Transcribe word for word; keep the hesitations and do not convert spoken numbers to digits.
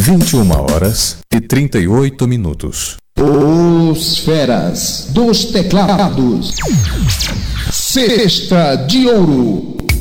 vinte e uma horas e trinta e oito minutos. Os feras dos teclados. Cesta de Ouro.